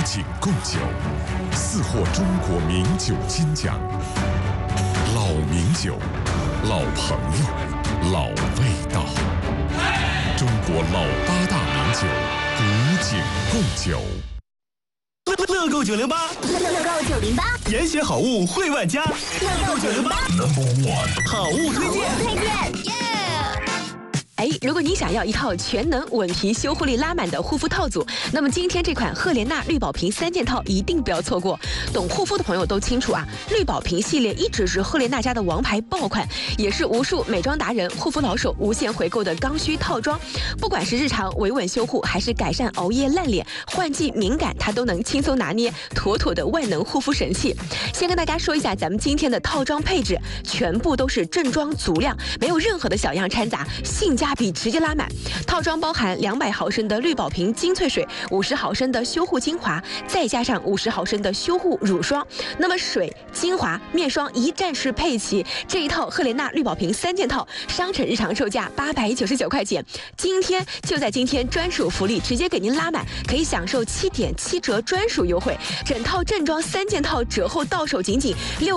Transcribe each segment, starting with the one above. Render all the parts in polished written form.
景贡酒，4获中国名酒金奖。老名酒，老朋友，老味道。中国老8大名酒，古井贡酒。 乐购908， 乐购908， 严选好物惠万家。乐购908 Number 1， 好物推荐。 如果你想要一套全能稳皮修护力拉满的护肤套组，那么今天这款赫莲娜绿宝瓶3件套一定不要错过。懂护肤的朋友都清楚啊，绿宝瓶系列一直是赫莲娜家的王牌爆款，也是无数美妆达人、护肤老手无限回购的刚需套装。不管是日常维稳修护，还是改善熬夜烂脸、换季敏感，它都能轻松拿捏，妥妥的万能护肤神器。先跟大家说一下咱们今天的套装配置，全部都是正装足量，没有任何的小样掺杂，性价比直接拉满。套装包含200毫升的绿宝瓶精粹水，50毫升的修护精华，再加上50毫升的修护乳霜。那么水、精华、面霜一站式配齐，这一套赫莲娜绿宝瓶3件套，商城日常售价899块钱，今天就在今天专属福利直接给您拉满，可以享受7.7折专属优惠，整套正装3件套折后到手仅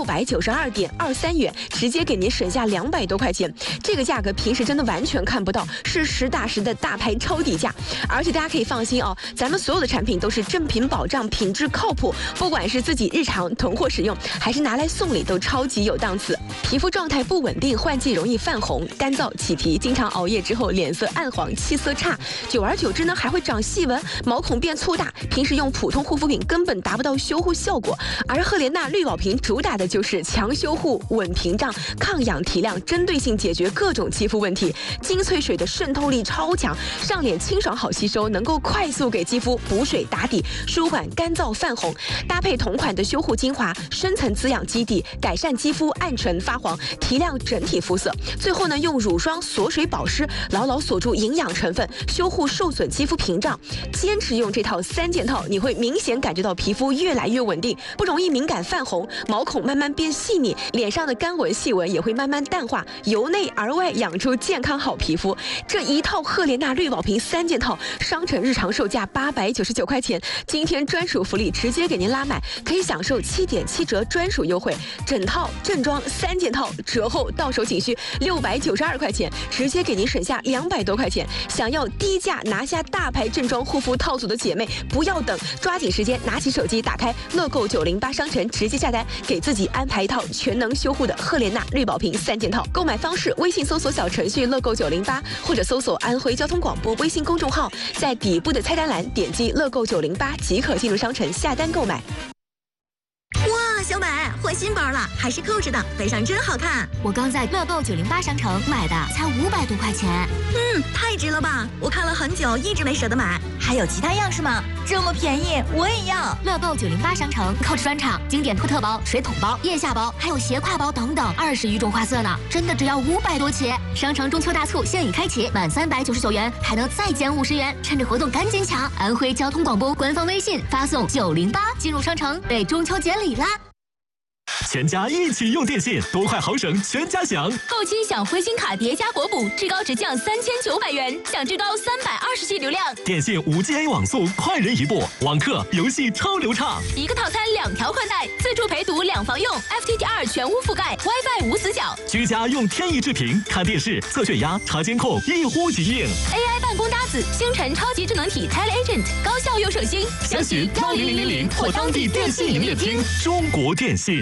692.23元，直接给您省下200多块钱，这个价格平时真的完全看不到，是实打实的大牌超底价。而且大家可以放心哦，咱们所有的产品都是正品保障，品质靠谱，不管是自己日常囤货使用，还是拿来送礼，都超级有档次。皮肤状态不稳定，换季容易泛红、干燥、起皮，经常熬夜之后脸色暗黄、气色差，久而久之呢还会长细纹，毛孔变粗大，平时用普通护肤品根本达不到修护效果。而赫莲娜绿宝瓶主打的就是强修护、稳屏障、抗氧提亮，针对性解决各种肌肤问题。精粹水的渗透力超强，上脸清爽好吸收，能够快速给肌肤补水打底，舒缓干燥泛红。搭配同款的修护精华，深层滋养基底，改善肌肤暗沉发黄，提亮整体肤色。最后呢，用乳霜锁水保湿，牢牢锁住营养成分，修护受损肌肤屏障。坚持用这套3件套，你会明显感觉到皮肤越来越稳定，不容易敏感泛红，毛孔慢慢变细腻，脸上的干纹细纹也会慢慢淡化，由内而外养出健康好皮肤。这一套赫莲娜绿宝瓶3件套，商城日常售价899块钱，今天专属福利直接给您拉满，可以享受7.7折专属优惠，整套正装3件套折后到手仅需692块钱，直接给您省下200多块钱。想要低价拿下大牌正装护肤套组的姐妹，不要等，抓紧时间拿起手机，打开乐购908商城，直接下单，给自己安排一套全能修护的赫莲娜绿宝瓶3件套。购买方式：微信搜索小程序乐购908，或者搜索安徽交通广播微信公众号，在底部的菜单栏点击乐购908即可进入商城下单购买。 哇，小美换新包了，还是扣着的，背上真好看。 我刚在乐购908商城买的，才500多块钱。 太值了吧！我看了很久，一直没舍得买。还有其他样式吗？这么便宜，我也要。 乐购908商城Coach专场经典托特包、水桶包、腋下包，还有斜挎包等等，20余种花色呢，真的只要500多起。商城中秋大促现已开启，满399元还能再减50元，趁着活动赶紧抢！安徽交通广播官方微信发送908进入商城，备中秋节礼啦！ 全家一起用电信，多快好省，全家享。 购期享回新卡叠加国补，至高直降3900元，享至高320G 流量。 电信5G网速，快人一步，网课游戏超流畅。 一个套餐2条宽带，自助陪读2房用 ，FTTR 全屋覆盖 ，WiFi 无死角。 居家用天翼智屏看电视、测血压、查监控，一呼即应。 AI 办公搭子，星辰超级智能体 TeleAgent， 高效又省心。 详询10000或当地电信营业厅。中国电信。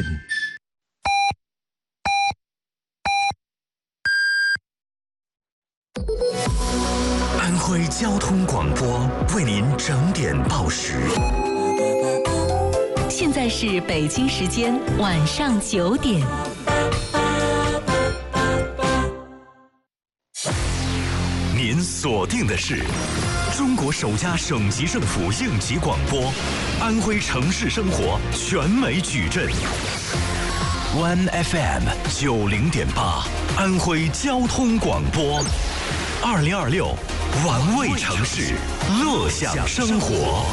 安徽交通广播为您整点报时。 现在是北京时间晚上9点。 您锁定的是中国首家省级政府应急广播，安徽城市生活全美矩阵。One FM 90.8，安徽交通广播，2026玩味城市，乐享生活。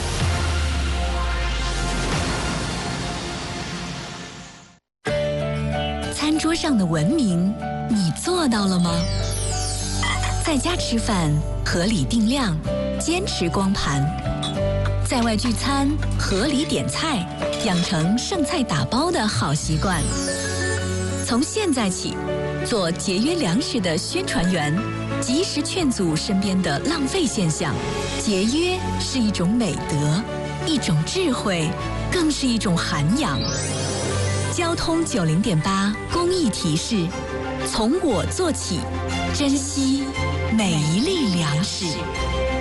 餐桌上的文明，你做到了吗？在家吃饭，合理定量，坚持光盘。 在外聚餐合理点菜，养成剩菜打包的好习惯。从现在起，做节约粮食的宣传员，及时劝阻身边的浪费现象。节约是一种美德，一种智慧，更是一种涵养。交通90.8公益提示：从我做起，珍惜每一粒粮食。